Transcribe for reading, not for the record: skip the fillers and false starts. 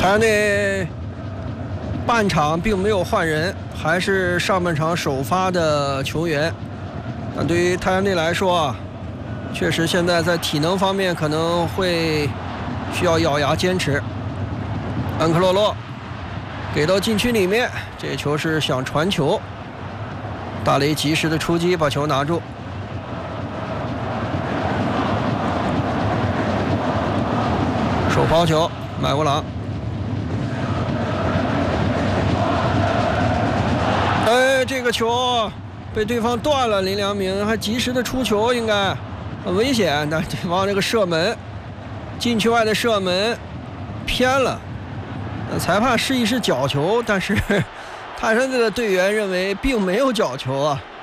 太阳队半场并没有换人，还是上半场首发的球员。但对于太阳队来说，确实现在在体能方面可能会需要咬牙坚持。安克洛洛给到禁区里面，这球是想传球，大雷及时的出击把球拿住。手抛球，麦乌朗。这个球被对方断了，林良铭还及时的出球，应该很危险。但对方这个射门，禁区外的射门偏了。裁判试一试角球，但是泰山队的队员认为并没有角球啊。